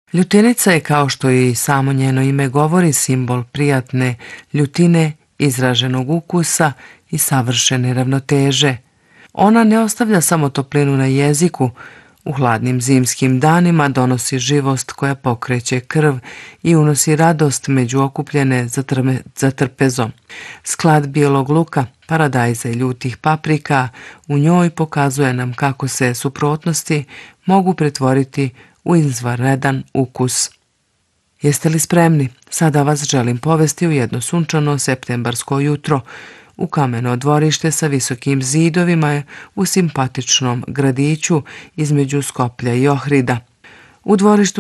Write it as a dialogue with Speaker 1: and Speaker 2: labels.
Speaker 1: Ljutenica je, kao što i samo njeno ime govori, simbol prijatne ljutine, izraženog ukusa i savršene ravnoteže. Ona ne ostavlja samo toplinu na jeziku, u hladnim zimskim danima donosi živost koja pokreće krv i unosi radost među okupljene za trpezom. Sklad bijelog luka, paradajza i ljutih paprika u njoj pokazuje nam kako se suprotnosti mogu pretvoriti u izvanredan ukus. Jeste li spremni? Sada vas želim povesti u jedno sunčano septembarsko jutro, u kameno dvorište sa visokim zidovima u simpatičnom gradiću između Skoplja i Ohrida. U dvorištu